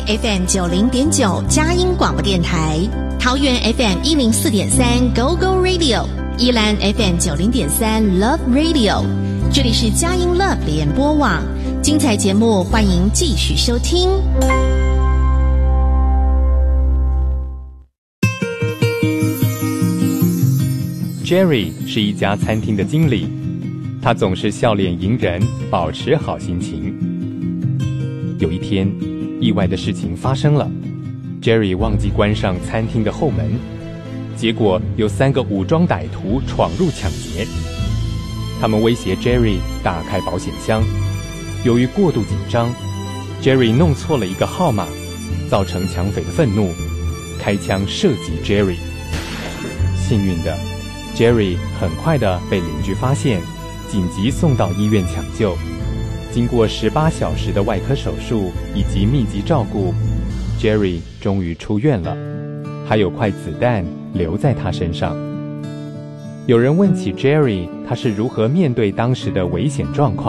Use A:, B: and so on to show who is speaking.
A: FM 90.9佳音广播电台，桃园 FM 104.3 Go Go Radio， 宜兰 FM 90.3 Love Radio。这里是佳音 Love 联播网，精彩节目欢迎继续收听。
B: Jerry 是一家餐厅的经理，他总是笑脸迎人，保持好心情。有一天，意外的事情发生了。Jerry 忘记关上餐厅的后门，结果有3个武装歹徒闯入抢劫。他们威胁 Jerry 打开保险箱。由于过度紧张， Jerry 弄错了一个号码，造成抢匪的愤怒，开枪射击 Jerry。 幸运的Jerry 很快地被邻居发现，紧急送到医院抢救。经过18小时的外科手术以及密集照顾， Jerry 终于出院了，还有块子弹留在他身上。有人问起 Jerry 他是如何面对当时的危险状况，